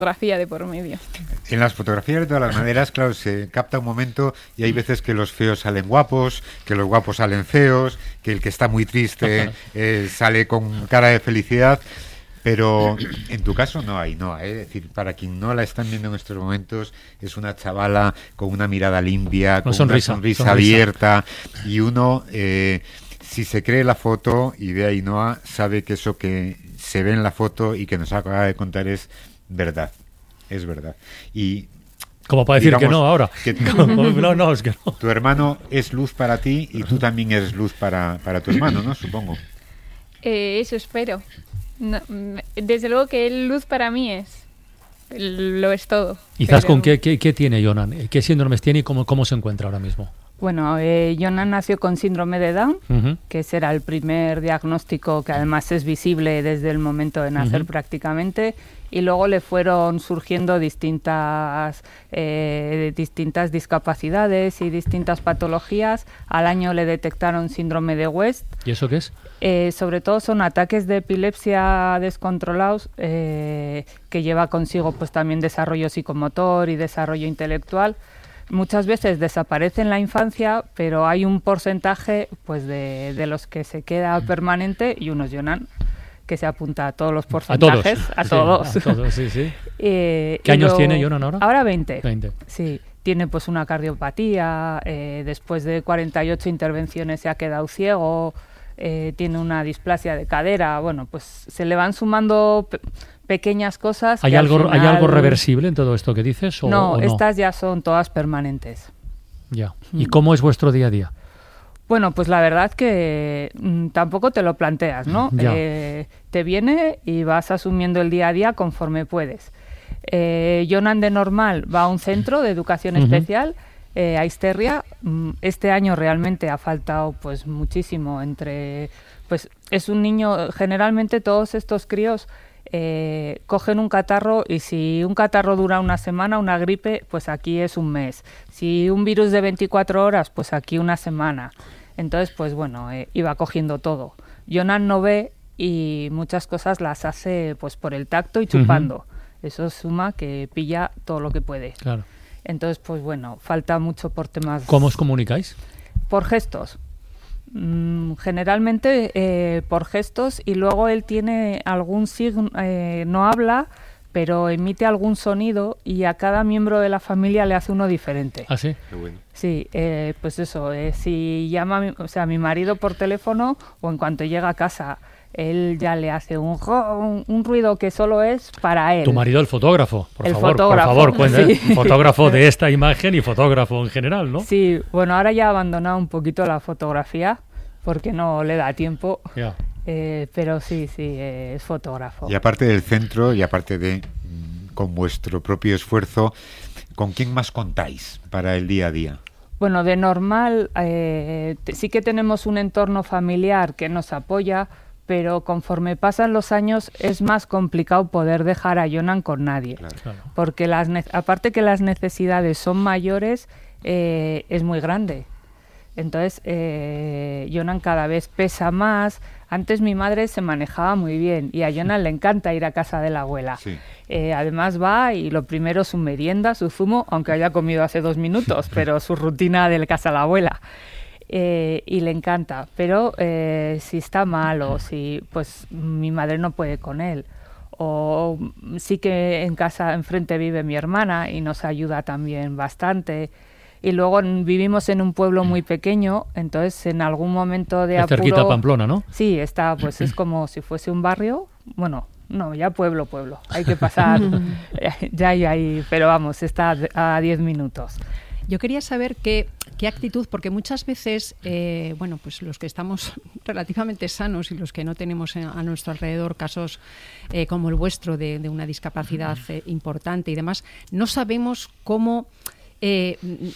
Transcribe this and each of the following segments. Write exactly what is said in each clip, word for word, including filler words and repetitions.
fotografía de por medio. En las fotografías de todas las maneras, claro, se capta un momento y hay veces que los feos salen guapos, que los guapos salen feos, que el que está muy triste eh, sale con cara de felicidad, pero en tu caso no hay, no, ¿eh? Es decir, para quien no la están viendo en estos momentos, es una chavala con una mirada limpia, con sonrisa, una sonrisa, sonrisa abierta, y uno, eh, si se cree la foto y ve a Ainhoa, sabe que eso que se ve en la foto y que nos acaba de contar es verdad, es verdad. Y como para decir, digamos, que no ahora. Que no, no, es que no. Tu hermano es luz para ti y tú también eres luz para, para tu hermano, ¿no? Supongo. Eh, eso espero. No, desde luego que él luz para mí es. Lo es todo. ¿Y pero... con qué, qué, qué tiene Jonan? ¿Qué síndromes tiene y cómo, cómo se encuentra ahora mismo? Bueno, eh, Jonan nació con síndrome de Down, uh-huh. que ese era el primer diagnóstico que además es visible desde el momento de nacer uh-huh. prácticamente, y luego le fueron surgiendo distintas, eh, distintas discapacidades y distintas patologías. Al año le detectaron síndrome de West. ¿Y eso qué es? Eh, sobre todo son ataques de epilepsia descontrolados eh, que lleva consigo pues también desarrollo psicomotor y desarrollo intelectual. Muchas veces desaparece en la infancia, pero hay un porcentaje pues de, de los que se queda permanente y unos Jonan que se apunta a todos los porcentajes. A todos. A sí, todos. A todos sí, sí. eh, ¿Qué años lo, tiene Jonan ahora? Ahora veinte. veinte. Sí. Tiene pues una cardiopatía, eh, después de cuarenta y ocho intervenciones se ha quedado ciego, eh, tiene una displasia de cadera. Bueno, pues se le van sumando pe- pequeñas cosas. ¿Hay que algo, al final... ¿Hay algo reversible en todo esto que dices? O, no, o no, estas ya son todas permanentes. Ya. ¿Y cómo es vuestro día a día? Bueno, pues la verdad que mmm, tampoco te lo planteas, ¿no? Eh, te viene y vas asumiendo el día a día conforme puedes. Eh, Jonan de normal va a un centro de educación uh-huh. especial, eh, a Aisterria. Este año realmente ha faltado pues muchísimo entre... Pues es un niño, generalmente todos estos críos eh, cogen un catarro y si un catarro dura una semana, una gripe, pues aquí es un mes. Si un virus de veinticuatro horas, pues aquí una semana. Entonces, pues bueno, eh, iba cogiendo todo. Jonan no ve y muchas cosas las hace pues por el tacto y chupando. Uh-huh. Eso suma que pilla todo lo que puede. Claro. Entonces, pues bueno, falta mucho por temas... ¿Cómo os comunicáis? Por gestos. Mm, generalmente eh, por gestos, y luego él tiene algún signo, eh, no habla, pero emite algún sonido y a cada miembro de la familia le hace uno diferente. ¿Ah, sí? Qué bueno. Sí, eh, pues eso, eh, si llama a mi, o sea, a mi marido por teléfono o en cuanto llega a casa, él ya le hace un, un, un ruido que solo es para él. Tu marido, el fotógrafo, por el favor, fotógrafo, por favor, cuenta, sí. fotógrafo de esta imagen y fotógrafo en general, ¿no? Sí, bueno, ahora ya ha abandonado un poquito la fotografía porque no le da tiempo, yeah. eh, pero sí, sí, eh, es fotógrafo. Y aparte del centro y aparte de con vuestro propio esfuerzo, ¿con quién más contáis para el día a día? Bueno, de normal eh, t- sí que tenemos un entorno familiar que nos apoya, pero conforme pasan los años es más complicado poder dejar a Jonan con nadie. Claro. Claro. Porque las ne- aparte que las necesidades son mayores, eh, es muy grande. Entonces, eh, Jonan cada vez pesa más. Antes mi madre se manejaba muy bien y a Jonan le encanta ir a casa de la abuela. Sí. Eh, además va y lo primero su merienda, su zumo, aunque haya comido hace dos minutos, pero su rutina de casa de la abuela. Eh, y le encanta, pero eh, si está mal o si pues mi madre no puede con él, o sí que en casa enfrente vive mi hermana y nos ayuda también bastante, y luego en, vivimos en un pueblo muy pequeño, entonces en algún momento de es apuro... cerquita a Pamplona, ¿no? Sí, está, pues es como si fuese un barrio, bueno, no, ya pueblo, pueblo, hay que pasar, ya hay ahí, pero vamos, está a diez minutos. Yo quería saber qué, qué actitud, porque muchas veces, eh, bueno, pues los que estamos relativamente sanos y los que no tenemos a nuestro alrededor casos eh, como el vuestro de, de una discapacidad eh, importante y demás, no sabemos cómo, eh,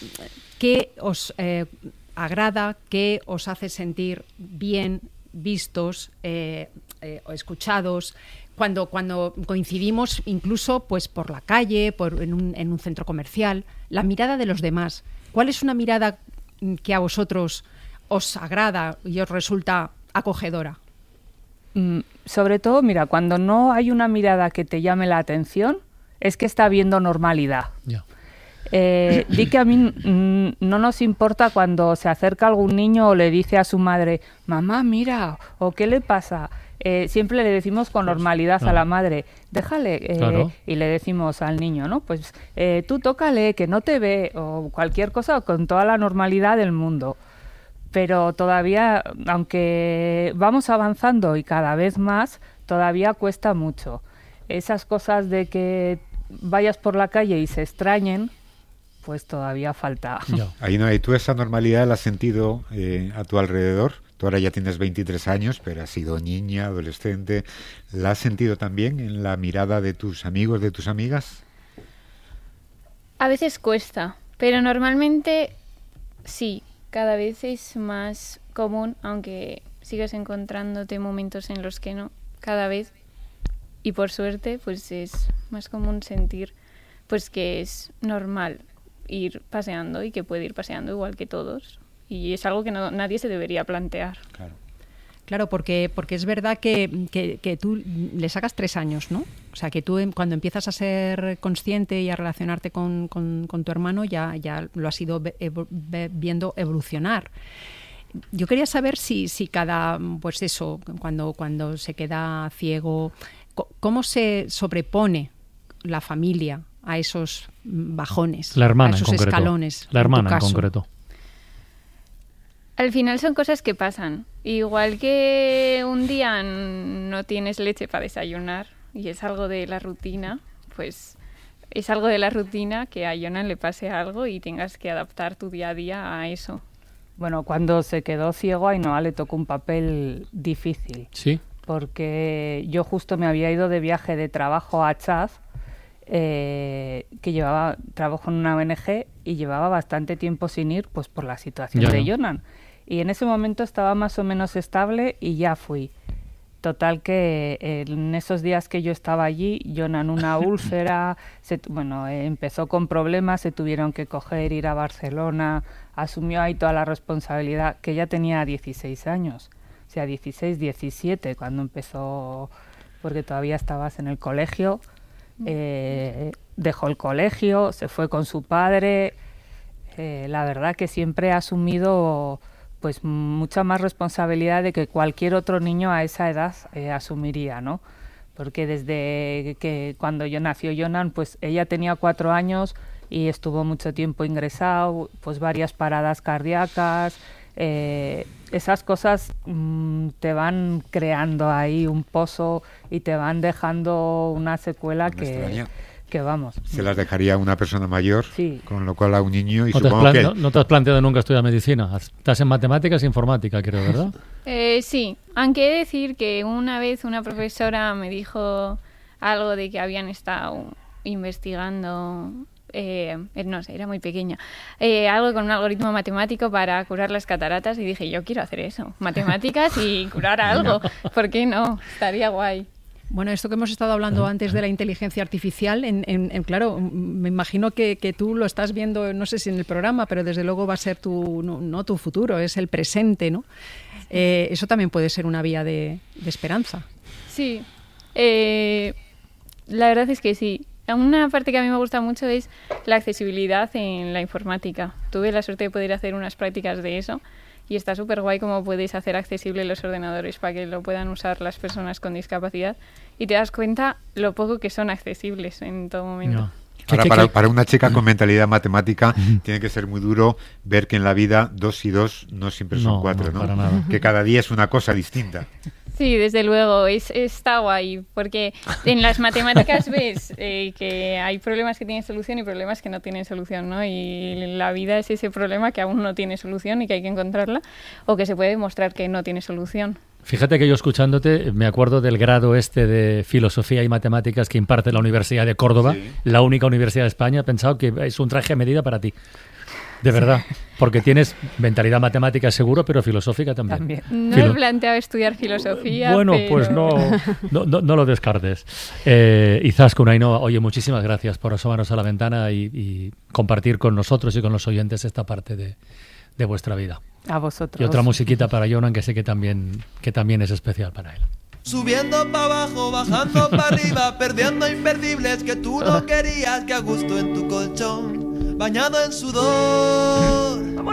qué os eh, agrada, qué os hace sentir bien, vistos, eh, eh, o escuchados. Cuando, cuando coincidimos incluso pues por la calle, por, en, un, en un centro comercial, la mirada de los demás. ¿Cuál es una mirada que a vosotros os agrada y os resulta acogedora? Mm, sobre todo, mira, cuando no hay una mirada que te llame la atención, es que está viendo normalidad. Yeah. Eh, di que a mí mm, no nos importa cuando se acerca algún niño o le dice a su madre, mamá, mira, o qué le pasa. Eh, siempre le decimos con normalidad claro. a la madre, déjale, eh, claro. y le decimos al niño, ¿no? Pues eh, tú tócale, que no te ve, o cualquier cosa, con toda la normalidad del mundo. Pero todavía, aunque vamos avanzando y cada vez más, todavía cuesta mucho. Esas cosas de que vayas por la calle y se extrañen, pues todavía falta. Yeah. Ahí no hay. ¿Tú esa normalidad la has sentido eh, a tu alrededor? Tú ahora ya tienes veintitrés años, pero has sido niña, adolescente. ¿La has sentido también en la mirada de tus amigos, de tus amigas? A veces cuesta, pero normalmente sí, cada vez es más común, aunque sigas encontrándote momentos en los que no, cada vez, y por suerte, pues es más común sentir pues que es normal ir paseando y que puede ir paseando igual que todos. Y es algo que no, nadie se debería plantear. Claro. Claro, porque, porque es verdad que, que, que tú le sacas tres años, ¿no? O sea, que tú cuando empiezas a ser consciente y a relacionarte con, con, con tu hermano ya, ya lo has ido evo, viendo evolucionar. Yo quería saber si, si cada, pues eso, cuando, cuando se queda ciego, ¿cómo se sobrepone la familia a esos bajones, la hermana a esos en concreto. escalones? La hermana en, en concreto. Al final son cosas que pasan. Igual que un día no tienes leche para desayunar y es algo de la rutina, pues es algo de la rutina que a Jonan le pase algo y tengas que adaptar tu día a día a eso. Bueno, cuando se quedó ciego, a Ainhoa le tocó un papel difícil. Sí. Porque yo justo me había ido de viaje de trabajo a Chaz, eh, que llevaba trabajo en una O N G y llevaba bastante tiempo sin ir, pues por la situación ya de no. Jonan. Y en ese momento estaba más o menos estable y ya fui. Total que eh, en esos días que yo estaba allí, Jonan una úlcera, se, bueno, eh, empezó con problemas, se tuvieron que coger, ir a Barcelona, asumió ahí toda la responsabilidad, que ya tenía dieciséis años, o sea, dieciséis, diecisiete, cuando empezó, porque todavía estabas en el colegio, eh, dejó el colegio, se fue con su padre, eh, la verdad que siempre ha asumido pues mucha más responsabilidad de que cualquier otro niño a esa edad eh, asumiría, ¿no? Porque desde que cuando yo nació Jonan, pues ella tenía cuatro años y estuvo mucho tiempo ingresado, pues varias paradas cardíacas, eh, esas cosas mmm, te van creando ahí un pozo y te van dejando una secuela Me que... extraña. que vamos. Se las dejaría a una persona mayor, sí. Con lo cual a un niño y no supongo te que... No, no te has planteado nunca estudiar medicina. Estás en matemáticas e informática, creo, ¿verdad? Eh, sí, aunque he de decir que una vez una profesora me dijo algo de que habían estado investigando, eh, no sé, era muy pequeña, eh, algo con un algoritmo matemático para curar las cataratas y dije, yo quiero hacer eso, matemáticas y curar algo, ¿por qué no? Estaría guay. Bueno, esto que hemos estado hablando antes de la inteligencia artificial, en, en, en claro, me imagino que, que tú lo estás viendo, no sé si en el programa, pero desde luego va a ser tu, no, no tu futuro, es el presente, ¿no? Eh, eso también puede ser una vía de, de esperanza. Sí, eh, la verdad es que sí. Una parte que a mí me gusta mucho es la accesibilidad en la informática. Tuve la suerte de poder hacer unas prácticas de eso. Y está súper guay cómo puedes hacer accesibles los ordenadores para que lo puedan usar las personas con discapacidad y te das cuenta lo poco que son accesibles en todo momento. No. Ahora, para, para una chica con mentalidad matemática tiene que ser muy duro ver que en la vida dos y dos no siempre son no, cuatro, no, ¿no? Para nada. Que cada día es una cosa distinta. Sí, desde luego, es, está guay, porque en las matemáticas ves eh, que hay problemas que tienen solución y problemas que no tienen solución, ¿no? Y la vida es ese problema que aún no tiene solución y que hay que encontrarla, o que se puede demostrar que no tiene solución. Fíjate que yo escuchándote me acuerdo del grado este de Filosofía y Matemáticas que imparte la Universidad de Córdoba, sí. La única universidad de España. He pensado que es un traje a medida para ti. De verdad, porque tienes mentalidad matemática seguro, pero filosófica también. también. No Filo- he planteado estudiar filosofía, Bueno, pero... pues no, no, no, no lo descartes. Eh, Izaskun, Ainhoa, oye, muchísimas gracias por asomarnos a la ventana y, y compartir con nosotros y con los oyentes esta parte de, de vuestra vida. A vosotros. Y otra musiquita para Jonan, que sé que también, que también es especial para él. Subiendo para abajo, bajando para arriba, perdiendo imperdibles que tú no querías, que a gusto en tu colchón, bañado en sudor.